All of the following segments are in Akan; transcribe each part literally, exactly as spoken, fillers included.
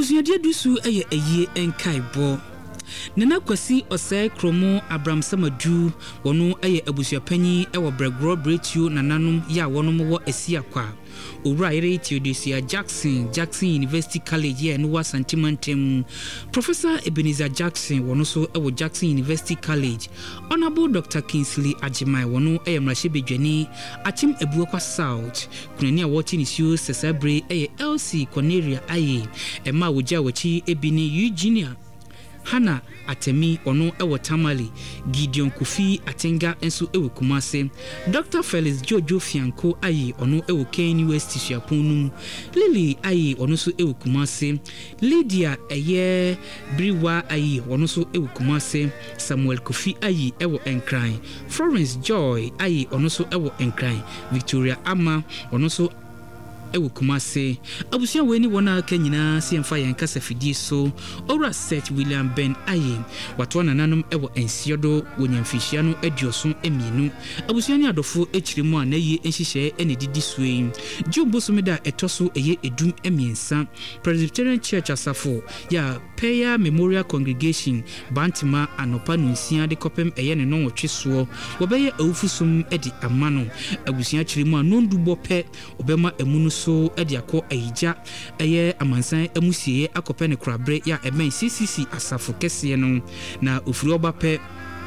Abusuadeɛ dusu ɛyɛ ɛyie ɛnkaebɔ. Nana Kwasi Osei Kromo Abraham Samadu wono ɛyɛ abusuapanyi ɛwɔ Bregro Bretio nananom ya wonom wɔ Asiakwa. Owura Yere Theodosia Jackson Jackson University College ya no wa Santimantem. Professor Ebenezer Jackson wono so ɛwɔ Jackson University College. Honorable Doctor Kingsley Ajimai wono ɛyɛ Mrashebedwani Achim Ebuakwa South. Kunani a wɔte ne suo Sesabre ɛyɛ L C Cornelia Aye. Ɛma wogya wɔchi ebini Eugenia Hana Atemi ono ewo Tamale, Gideon Kofi Atenga enso ewo Kumase, Doctor Felix Jojo Fianko ayi ono ewo Ken West Suaponu, Lily ayi ono so ewo Kumase, Lydia eye Briwa ayi ono so ewo Kumase, Samuel Kofi ayi ewo Enkran, Florence Joy ayi ono so ewo Enkran, Victoria Ama ono so ewo Kumase. Abusua weni wona aka nyina se mfa yen kasa fidie so. Ora Seth William Ben aye wato nananom ewo ensiodo wonyamfihia no adioso emienu. Abusua ni adofo echiremu a na ye enhihye ene didi suei. Jumbo someda etoso eye edum emiensa. Presbyterian Church Asafo ya Peya Memorial Congregation Bantima anopa nunsia de kopem eye ne no wotweso. Wobeye awufusum edi amano. Abusua chiremu a nondubo pe obema emunu so ediako eija eye amansan amusieye akope ne krabre ya emen C C C Asafo kese no na ofuri oba pe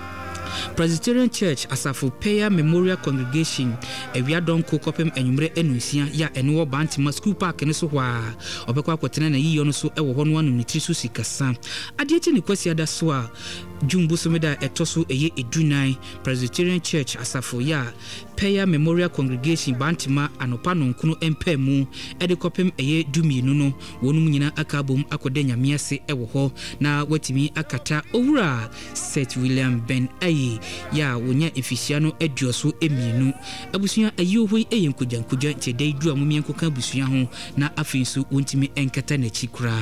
Presbyterian Church Asafo Peya Memorial Congregation ewiadon ko kopem enwumre enunsia ya enwo Bantima School Park ne so hwa obekwa akotena na yiyo no so ewo ho no anu nitri so sikasa adieche ne kwasi ada so a Jumbo someda etoso eye edunan Presbyterian Church Asafo ya Peya Memorial Congregation Bantima anopa nonkunu empemu ede kopem eye dumienu no wonum nyina akabom akode nyamiase ewo ho na watimi akata owura Seth William Ben aye ya wonya efisia no adioso emienu abusua ayi ohoi eye nkojankoja ntedai du amumien koka abusua ho na afensu wontimi enkata na chikura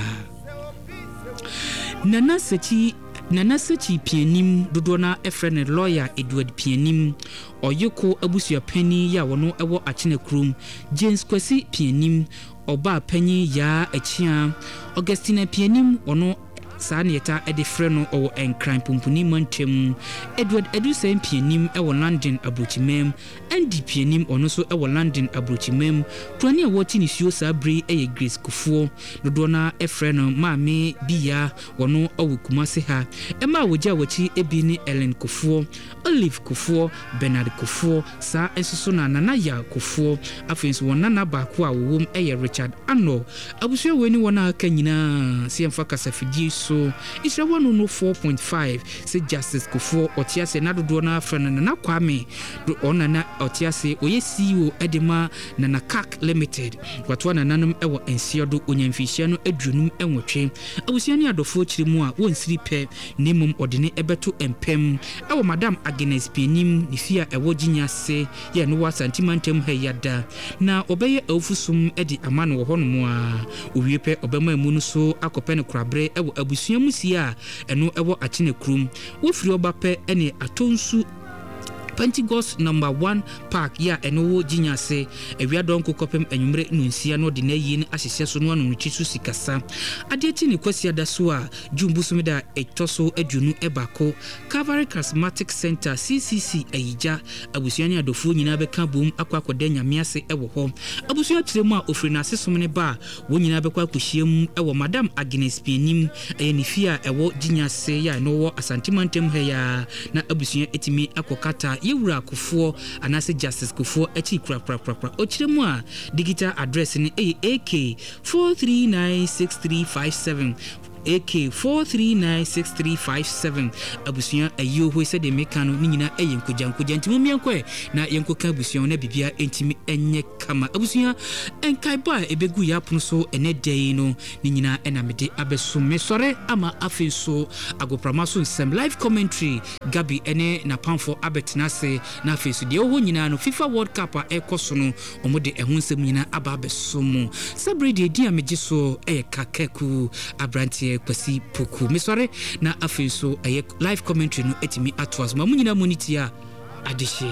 Nana Sechi Nana Sechi Pianim dodona efrene lawyer Edward Pianim oyeko abusua pani ya wono ewo Achine Krum James Kwasi Pianim oba panyi ya achia Augustina Pianim ono Sanieta edifreno owo enkran pumpuni mantem Edward Edusem Pianim ewo London abrochimem N D Pianim ono so ewo London abrochimem Krani a woti ni suo sabre eye Grace Kufuo dodona efreno maame biya wono owo Kumase ha ema wogya wachi ebi ni Ellen Kufuo Olive Kufuo Bernard Kufuo sa ensoso na Nanaya Kufuo afenso wonana baako a wowom eye Richard Ano abusua weni wona aka nyina se mfa kasafidie so Isra one no four point five say Justice Kufuo otiase na dodo na afrana na Kwame do ona na otiase oye C E O edema na na C A C Limited watwa na nanom ewo ensiodo onyamfihia no adunum enwotwe abusua ni adofo chiremu a wonsiri pe nemum odene ebeto empem ewo Madam Agnes Pianim ni fia ewo ginyase ye no wa Santimantem hayada na obeye awufusum edi amano wo hono a owiepe obema emu no so akope ne krabre ewo abusua musia eno ewo Achine Krum wofiri oba pe ene atonsu Pentecost number one park ya enowo ginyase ewiadon kokopem enwumre nunsia no de na yi ahyehye so no anu nchisu sikasa adiechi ne kwasi adaso a Jumbo someda etoso adunu ebako Calvary Charismatic Center C C C ayija abusuani adofo nyina beka bom akwakoda nyamiase ewo ho abusua kiremu a ofiri na asesom ne ba wo nyina bekwa akohiem ewo Madam Agnes Pianim eyenifia ewo ginyase ya enowo Asantimantem heya na abusua etimi akokata Yewura Kufuo anase Justice Kufuo echi kura kura kura ochiremu a digital address ni A K four three nine six three five seven A K four three nine six three five seven abusua ayo ho se de mekano ni nyina eyen kojankoja ntimo miankwe na yenkoka abusua na bibia entimi enye kama abusua enkai ba ebegu ya pono so ene dei no ni nyina enamede abeso mesore ama afenso agoprama so nsem live commentary Gabi ene na pamfo abetenase na afenso de ho nyina no FIFA World Cup a ekoso no omode ehun nsem nyina aba abeso mu sabre de di ameje so e kakeku abrantie Kwasi Poku mesore na afenso eye live commentary no etimi atwas ma munyina monitia adehye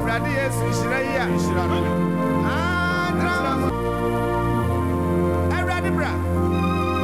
Awurade Yesu nhyira yi a nhyira no. Ah,